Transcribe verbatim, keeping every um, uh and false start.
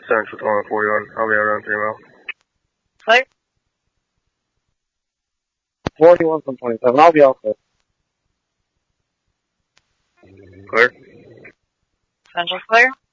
Central twenty forty-one. I'll be around three mile. Clear? forty-one from twenty-seven. I'll be all set. Clear? Central clear?